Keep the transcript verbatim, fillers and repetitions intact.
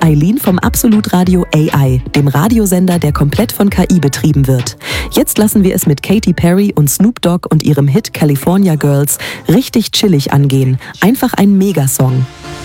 ist Eileen vom Absolut Radio A I, dem Radiosender, der komplett von K I betrieben wird. Jetzt lassen wir es mit Katy Perry und Snoop Dogg und ihrem Hit California Girls richtig chillig angehen. Einfach ein Megasong.